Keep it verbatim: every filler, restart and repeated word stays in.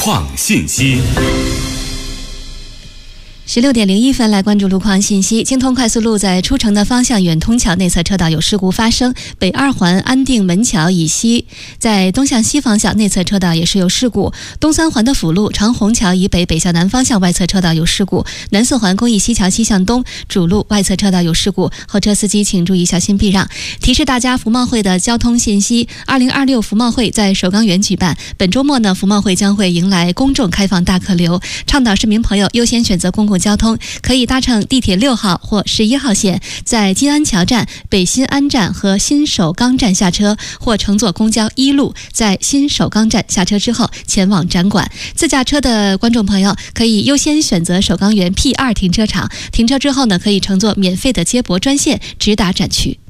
况信息。 十六点零一分，来关注路况信息。京通快速路在出城的方向远通桥内侧车道有事故发生，北二环安定门桥以西，在东向西方向内侧车道也是有事故。东三环的辅路长虹桥以北北向南方向外侧车道有事故。南四环公益西桥西向东主路外侧车道有事故，后车司机请注意小心避让。提示大家，服贸会的交通信息：二零二六服贸会在首钢园举办，本周末呢，服贸会将会迎来公众开放大客流，倡导市民朋友优先选择公共交通，可以搭乘地铁六号或十一号线，在金安桥站、北新安站和新首钢站下车，或乘坐公交一路，在新首钢站下车之后前往展馆。自驾车的观众朋友可以优先选择首钢园 P 二停车场，停车之后呢，可以乘坐免费的接驳专线直达展区。